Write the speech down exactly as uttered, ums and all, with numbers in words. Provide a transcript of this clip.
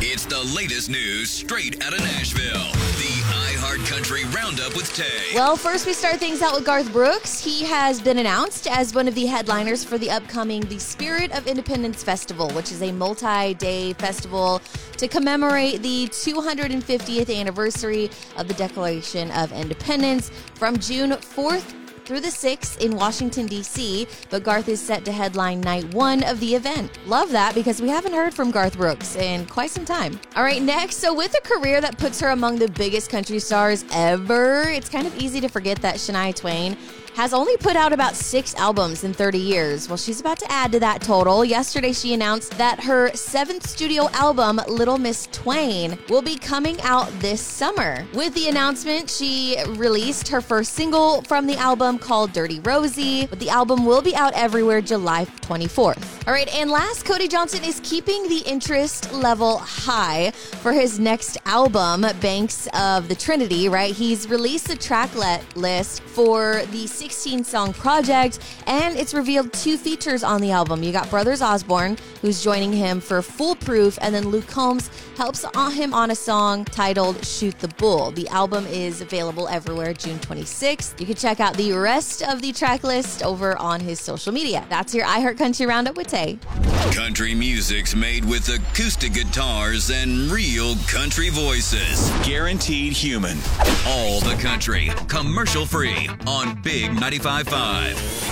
It's the latest news straight out of Nashville. The iHeartCountry Roundup with Tay. Well, first we start things out with Garth Brooks. He has been announced as one of the headliners for the upcoming The Spirit of Independence Festival, which is a multi-day festival to commemorate the two hundred fiftieth anniversary of the Declaration of Independence from June fourth through the sixth in Washington, D C, but Garth is set to headline night one of the event. Love that because we haven't heard from Garth Brooks in quite some time. All right, next, so with a career that puts her among the biggest country stars ever, it's kind of easy to forget that Shania Twain has only put out about six albums in thirty years. Well, she's about to add to that total. Yesterday, she announced that her seventh studio album, Little Miss Twain, will be coming out this summer. With the announcement, she released her first single from the album called Dirty Rosie, but the album will be out everywhere July twenty-fourth. All right, and last, Cody Johnson is keeping the interest level high for his next album, Banks of the Trinity, right? He's released the track list for the sixteen-song project, and it's revealed two features on the album. You got Brothers Osborne, who's joining him for Foolproof, and then Luke Combs helps on him on a song titled Shoot the Bull. The album is available everywhere June twenty-sixth. You can check out the rest of the track list over on his social media. That's your iHeartCountry Roundup with Tay. Country music's made with acoustic guitars and real country voices. Guaranteed human. All the country, commercial free on Big ninety-five point five.